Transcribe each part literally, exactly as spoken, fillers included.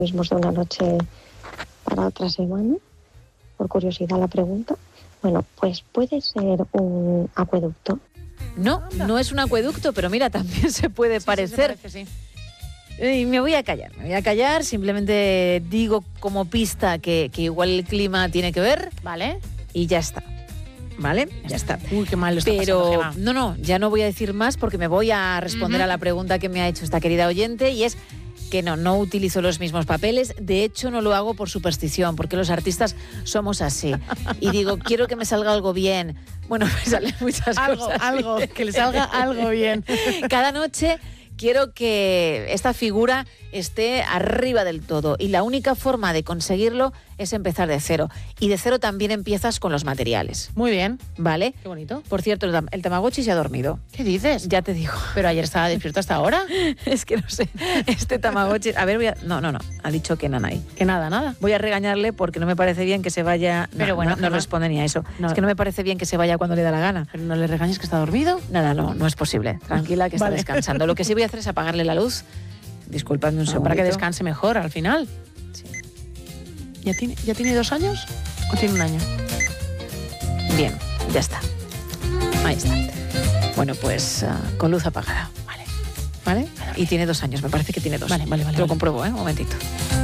mismos de una noche para otra semana, por curiosidad la pregunta. Bueno, pues puede ser un acueducto. No, no es un acueducto, pero mira, también se puede Sí, parecer. Sí, se parece, sí. Y me voy a callar, me voy a callar, simplemente digo como pista que, que igual el clima tiene que ver Vale. y ya está, ¿vale? Ya está. Uy, qué mal lo está Pero pasando, Gemma. no, no, ya no voy a decir más porque me voy a responder Ujú. a la pregunta que me ha hecho esta querida oyente y es que no, no utilizo los mismos papeles. De hecho, no lo hago por superstición, porque los artistas somos así. Y digo, quiero que me salga algo bien. Bueno, me salen muchas Algo, cosas. algo, que le salga algo bien. Cada noche quiero que esta figura esté arriba del todo y la única forma de conseguirlo es empezar de cero. Y de cero también empiezas con los materiales, Muy bien. ¿vale? Qué bonito. Por cierto, el, tam- el Tamagotchi se ha dormido. ¿Qué dices? Ya te digo. Pero ayer estaba despierto hasta ahora. Es que no sé, este Tamagotchi... A ver, voy a... No, no, no, ha dicho que nanay. Que nada, nada. Voy a regañarle porque no me parece bien que se vaya... No, Pero bueno, no, no Gemma, responde ni a eso. no. Es que no me parece bien que se vaya cuando le da la gana. Pero no le regañes que está dormido. Nada, no, no es posible. Tranquila, que está Vale. descansando. Lo que sí voy a hacer es apagarle la luz. Disculpadme un No, segundo. para que descanse mejor al final. Sí. ¿Ya tiene, ¿Ya tiene dos años o tiene un año? Bien, ya está. Ahí está. Bueno, pues ah, con luz apagada. Vale. ¿Vale? Y tiene dos años, me parece que tiene dos. Vale, vale, vale, Te lo vale. compruebo, ¿eh? Un momentito.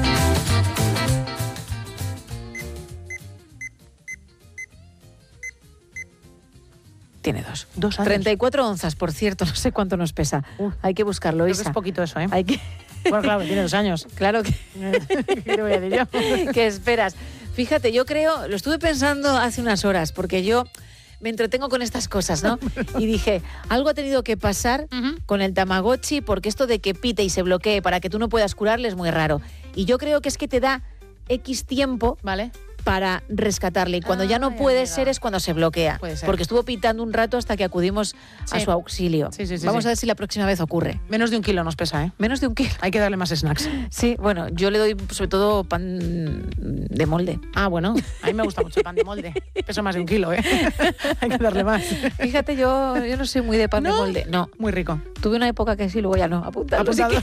Tiene dos. Dos años. treinta y cuatro onzas, por cierto, no sé cuánto nos pesa. Uf. Hay que buscarlo, Creo que Isa. es poquito eso, ¿eh? Hay que... Bueno, claro, tiene dos años. Claro que... ¿Qué te voy a decir yo? ¿Qué esperas? Fíjate, yo creo, lo estuve pensando hace unas horas, porque yo me entretengo con estas cosas, ¿no? Y dije, algo ha tenido que pasar Ujú. con el Tamagotchi, porque esto de que pite y se bloquee para que tú no puedas curarle es muy raro. Y yo creo que es que te da X tiempo Vale. para rescatarle. Y cuando ya no Ay, puede amiga. ser es cuando se bloquea. Puede ser. Porque estuvo pitando un rato hasta que acudimos a Sí. su auxilio. Sí, sí, sí, Vamos sí. a ver si la próxima vez ocurre. Menos de un kilo nos pesa, ¿eh? Menos de un kilo. Hay que darle más snacks. Sí, bueno, yo le doy sobre todo pan de molde. Ah, bueno. A mí me gusta mucho el pan de molde. Pesa más de un kilo, ¿eh? Hay que darle más. Fíjate, yo, yo no soy muy de pan de ¿No? molde. No. Muy rico. Tuve una época que sí, luego ya no. Apuntado. Apuntado.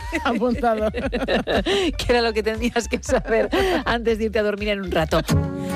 Apuntado. Que era lo que tenías que saber antes de irte a dormir en un rato.